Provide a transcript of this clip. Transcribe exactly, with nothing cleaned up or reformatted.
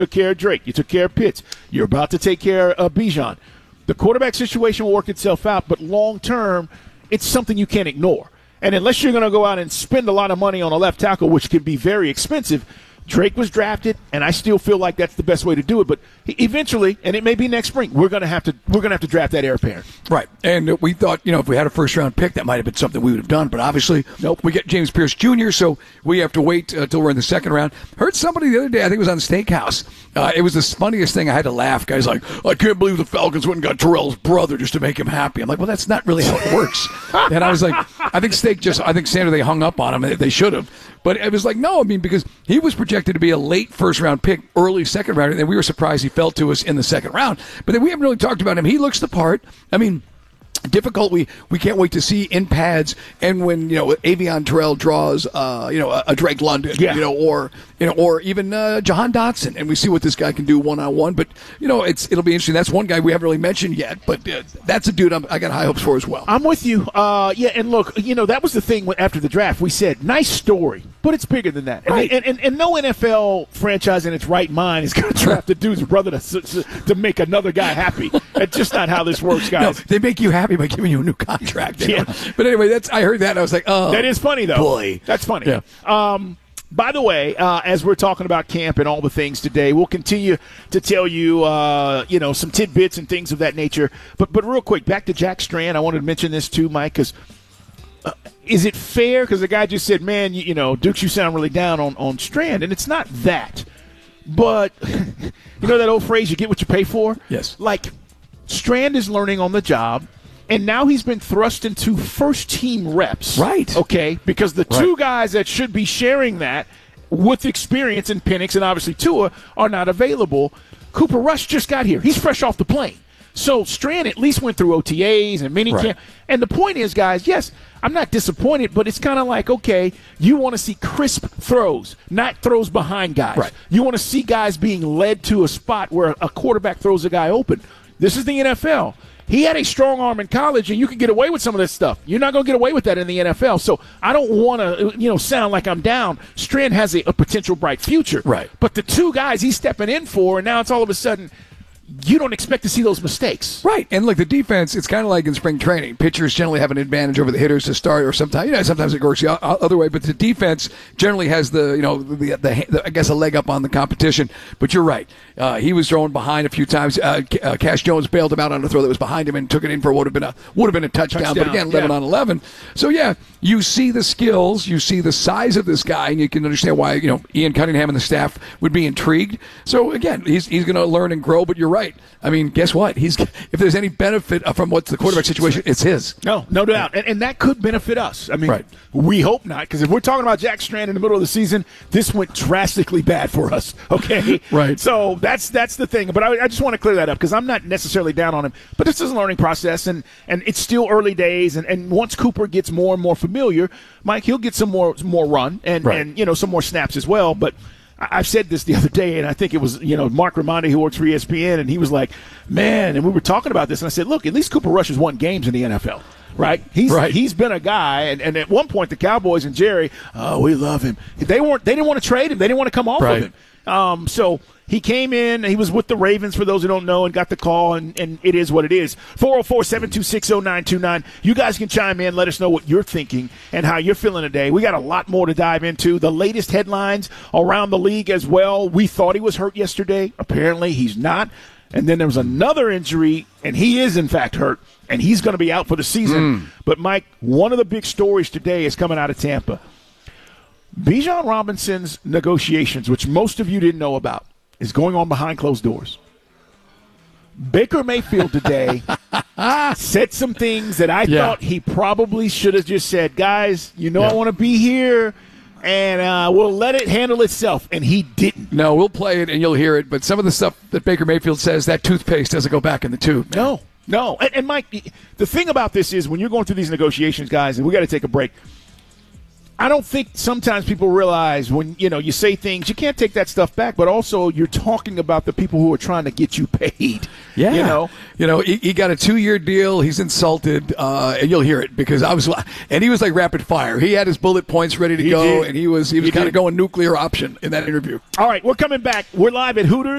took care of Drake. You took care of Pitts. You're about to take care of Bijan. The quarterback situation will work itself out, but long term, it's something you can't ignore. And unless you're going to go out and spend a lot of money on a left tackle, which can be very expensive, Drake was drafted, and I still feel like that's the best way to do it. But eventually, and it may be next spring, we're going to have to we're going to have to draft that heir apparent. Right. And we thought, you know, if we had a first round pick, that might have been something we would have done. But obviously, nope. We get James Pierce Junior, so we have to wait until uh, we're in the second round. Heard somebody the other day, I think it was on Steakhouse. Uh, it was the funniest thing. I had to laugh. Guys like, I can't believe the Falcons went and got Terrell's brother just to make him happy. I'm like, well, that's not really how it works. And I was like, I think Steak just, I think Sanders, they hung up on him. They should have. But it was like, no, I mean, because he was projected to be a late first-round pick, early second round, and we were surprised he fell to us in the second round. But then we haven't really talked about him. He looks the part. I mean, difficult. We we can't wait to see in pads, and when you know Avion Terrell draws, uh, you know, a, a Drake London, yeah. you know, or you know, or even uh, Jahan Dotson, and we see what this guy can do one on one. But you know, it's it'll be interesting. That's one guy we haven't really mentioned yet, but uh, that's a dude I'm, I got high hopes for as well. I'm with you. Uh, yeah, and look, you know, that was the thing after the draft. We said nice story, but it's bigger than that. Right. And, and, and no N F L franchise in its right mind is going to draft a dude's brother to, to make another guy happy. That's just not how this works, guys. No, they make you happy by giving you a new contract. Yeah. But anyway, that's I heard that and I was like, oh, that is funny though. Boy, that's funny. Yeah. Um, by the way, uh, as we're talking about camp and all the things today, we'll continue to tell you, uh, you know, some tidbits and things of that nature. But but real quick, back to Jack Strand. I wanted to mention this too, Mike, because uh, is it fair? Because the guy just said, man, you, you know, Dukes, you sound really down on, on Strand. And it's not that. But, you know that old phrase, you get what you pay for? Yes. Like, Strand is learning on the job. And now he's been thrust into first-team reps. Right. Okay, because the right. two guys that should be sharing that with experience in Penix and obviously Tua are not available. Cooper Rush just got here. He's fresh off the plane. So Strand at least went through O T As and minicamp. Right. And the point is, guys, yes, I'm not disappointed, but it's kind of like, okay, you want to see crisp throws, not throws behind guys. Right. You want to see guys being led to a spot where a quarterback throws a guy open. This is the N F L. He had a strong arm in college, and you can get away with some of this stuff. You're not going to get away with that in the N F L. So I don't want to, you know, sound like I'm down. Strand has a, a potential bright future. Right. But the two guys he's stepping in for, and now it's all of a sudden – you don't expect to see those mistakes. Right. And look, the defense, it's kind of like in spring training. Pitchers generally have an advantage over the hitters to start, or sometimes, you know, sometimes it works the other way, but the defense generally has the, you know, the, the, the I guess, a leg up on the competition. But you're right. Uh, he was throwing behind a few times. Uh, uh, Cash Jones bailed him out on a throw that was behind him and took it in for what would have been a, would have been a touchdown. touchdown. But again, eleven yeah. on eleven. So, yeah, you see the skills, you see the size of this guy, and you can understand why, you know, Ian Cunningham and the staff would be intrigued. So, again, he's, he's going to learn and grow, but you're right. I mean, guess what? He's if there's any benefit from what's the quarterback situation, it's his. No, no doubt. And, and that could benefit us. I mean, right. we hope not, because if we're talking about Jack Strand in the middle of the season, this went drastically bad for us, okay? Right. So that's that's the thing. But I, I just want to clear that up, because I'm not necessarily down on him. But this is a learning process, and, and it's still early days. And, and once Cooper gets more and more familiar, Mike, he'll get some more more run and, right. and you know, some more snaps as well. But I've said this the other day, and I think it was, you know, Mark Raimondi, who works for E S P N, and he was like, man, and we were talking about this, and I said, look, at least Cooper Rush has won games in the N F L, right? He's right. he's been a guy, and, and at one point the Cowboys and Jerry, oh, we love him. They weren't they didn't want to trade him. They didn't want to come off right. of him. Um, so he came in, he was with the Ravens, for those who don't know, and got the call, and, and it is what it is. four oh four, seven two six, oh nine two nine. You guys can chime in, let us know what you're thinking and how you're feeling today. We got a lot more to dive into. The latest headlines around the league as well. We thought he was hurt yesterday. Apparently he's not. And then there was another injury, and he is, in fact, hurt, and he's going to be out for the season. Mm. But, Mike, one of the big stories today is coming out of Tampa. Bijan Robinson's negotiations, which most of you didn't know about, is going on behind closed doors. Baker Mayfield today said some things that I yeah. thought he probably should have just said, guys, you know yeah. I want to be here, and uh, we'll let it handle itself. And he didn't. No, we'll play it and you'll hear it. But some of the stuff that Baker Mayfield says, that toothpaste doesn't go back in the tube. Man. No, no. And, and Mike, the thing about this is when you're going through these negotiations, guys, and we got to take a break, I don't think sometimes people realize when, you know, you say things, you can't take that stuff back, but also you're talking about the people who are trying to get you paid. Yeah. You know, you know, he, he got a two-year deal. He's insulted, uh, and you'll hear it because I was, and he was like rapid fire. He had his bullet points ready to He go, did. and he was he was He kind of did. going nuclear option in that interview. All right, we're coming back. We're live at Hooters.